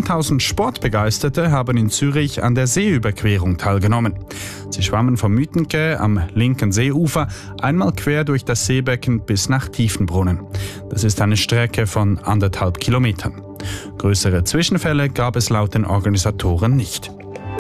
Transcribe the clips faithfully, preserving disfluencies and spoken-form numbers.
zweitausend Sportbegeisterte haben in Zürich an der Seeüberquerung teilgenommen. Sie schwammen vom Mythenquai am linken Seeufer einmal quer durch das Seebecken bis nach Tiefenbrunnen. Das ist eine Strecke von anderthalb Kilometern. Größere Zwischenfälle gab es laut den Organisatoren nicht.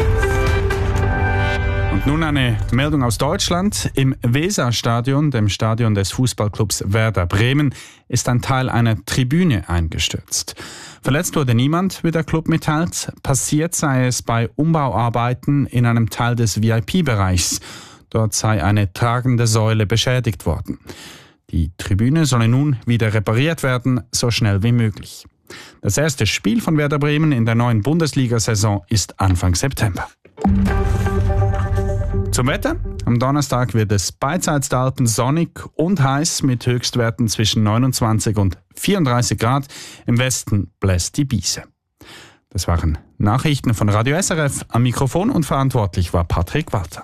Und nun eine Meldung aus Deutschland. Im Weserstadion, dem Stadion des Fußballclubs Werder Bremen, ist ein Teil einer Tribüne eingestürzt. Verletzt wurde niemand, wie der Club mitteilt. Passiert sei es bei Umbauarbeiten in einem Teil des V I P-Bereichs. Dort sei eine tragende Säule beschädigt worden. Die Tribüne solle nun wieder repariert werden, so schnell wie möglich. Das erste Spiel von Werder Bremen in der neuen Bundesliga-Saison ist Anfang September. Zum Wetter. Am Donnerstag wird es beidseits der Alpen sonnig und heiß mit Höchstwerten zwischen neunundzwanzig und vierunddreißig Grad. Im Westen bläst die Biese. Das waren Nachrichten von Radio S R F. Am Mikrofon und verantwortlich war Patrick Walter.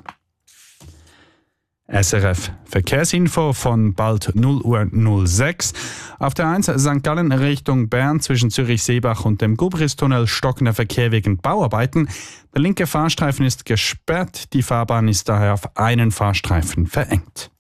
S R F Verkehrsinfo von bald null Uhr null sechs. Auf der eins Sankt Gallen Richtung Bern zwischen Zürich-Seebach und dem Gubristunnel stockender Verkehr wegen Bauarbeiten. Der linke Fahrstreifen ist gesperrt, die Fahrbahn ist daher auf einen Fahrstreifen verengt.